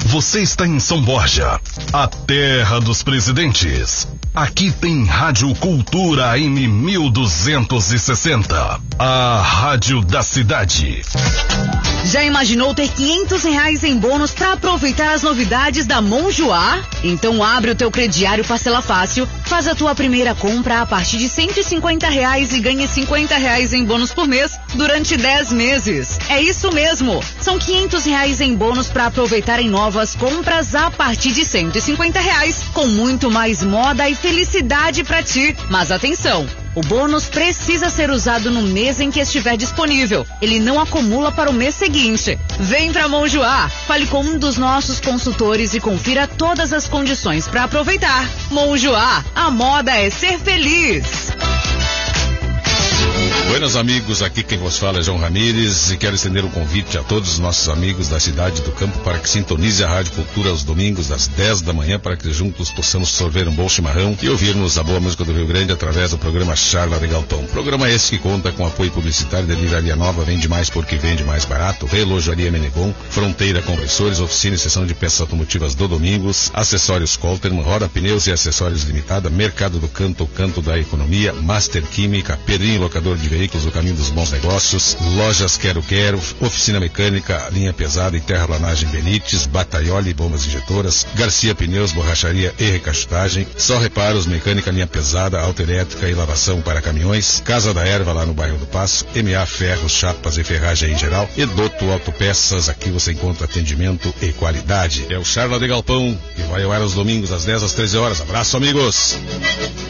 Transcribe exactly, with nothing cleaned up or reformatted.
Você está em São Borja, a terra dos presidentes. Aqui tem Rádio Cultura M mil duzentos e sessenta, a rádio da cidade. Já imaginou ter quinhentos reais em bônus para aproveitar as novidades da Monjoá? Então abre o teu crediário Parcela Fácil, faz a tua primeira compra a partir de cento e cinquenta reais e ganhe cinquenta reais em bônus por mês durante dez meses. É isso mesmo, são quinhentos reais em bônus para aproveitar em novas compras a partir de cento e cinquenta reais, com muito mais moda e felicidade para ti. Mas atenção! O bônus precisa ser usado no mês em que estiver disponível. Ele não acumula para o mês seguinte. Vem pra Monjoá, fale com um dos nossos consultores e confira todas as condições para aproveitar. Monjoá, a moda é ser feliz. Buenas amigos, aqui quem vos fala é João Ramires e quero estender um convite a todos os nossos amigos da cidade do campo para que sintonize a Rádio Cultura aos domingos às dez da manhã para que juntos possamos sorver um bom chimarrão e ouvirmos a boa música do Rio Grande através do programa Charla de Galpão. Programa esse que conta com apoio publicitário da Livraria Nova, vende mais porque vende mais barato, Relojaria Menegon, Fronteira Compressores, oficina e sessão de peças automotivas do Domingos, Acessórios Colterman, Roda Pneus e Acessórios Limitada, Mercado do Canto, o Canto da Economia, Master Química, Pedrinho Locador de Veículos, o caminho dos bons negócios, Lojas Quero Quero, Oficina Mecânica, Linha Pesada e Terraplanagem Benites, Bataioli, Bombas Injetoras, Garcia Pneus, Borracharia e Recachutagem, Só Reparos, Mecânica, Linha Pesada, Autoelétrica e Lavação para Caminhões, Casa da Erva lá no bairro do Passo, M A Ferros, Chapas e Ferragem em geral, Edoto Autopeças, aqui você encontra atendimento e qualidade. É o Charla de Galpão, que vai ao ar aos domingos às dez às treze horas. Abraço, amigos!